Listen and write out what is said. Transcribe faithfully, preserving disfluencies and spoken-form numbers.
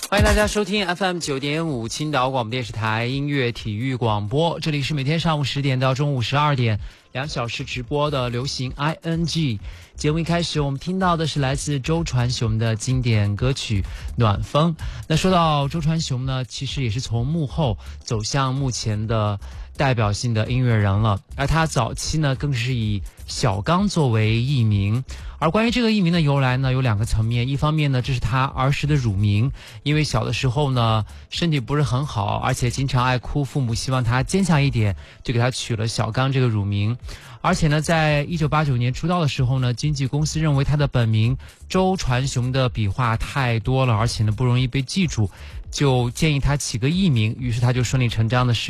欢迎大家收听 F M 九点五青岛广播电视台音乐体育广播，这里是每天上午十点到中午十二点两小时直播的流行 I N G。 节目一开始我们听到的是来自周传雄的经典歌曲《暖风》。那说到周传雄呢，其实也是从幕后走向目前的代表性的音乐人了，而他早期呢更是以小刚作为艺名。而关于这个艺名的由来呢，有两个层面。一方面呢，这是他儿时的乳名，因为小的时候呢身体不是很好，而且经常爱哭，父母希望他坚强一点，就给他取了小刚这个乳名。而且呢，在一九八九年出道的时候呢，经纪公司认为他的本名周传雄的笔画太多了，而且呢不容易被记住，就建议他起个艺名，于是他就顺理成章的使